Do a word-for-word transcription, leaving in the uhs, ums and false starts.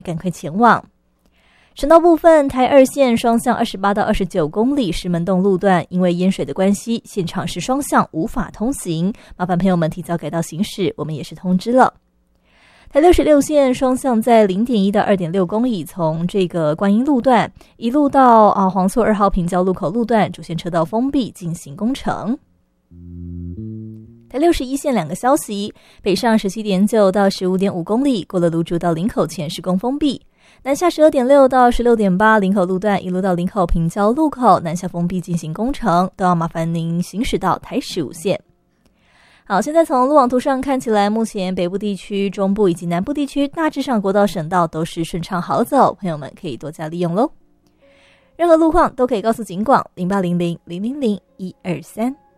赶快前往。省道部分，台二线双向二十八到二十九公里石门洞路段，因为淹水的关系，现场是双向无法通行，麻烦朋友们提早改道行驶，我们也是通知了。台六十六线双向在 零点一到二点六公里，从这个观音路段一路到啊黄厝二号平交路口路段，主线车道封闭进行工程。台六十一线两个消息，北上 十七点九到十五点五公里，过了芦竹到林口前施工封闭。南下 十二点六到十六点八林口路段一路到林口平交路口南下封闭进行工程，都要麻烦您行驶到台十五线。好，现在从路网图上看起来，目前北部地区、中部以及南部地区大致上国道省道都是顺畅好走，朋友们可以多加利用咯。任何路况都可以告诉警广零八零零零零零一二三。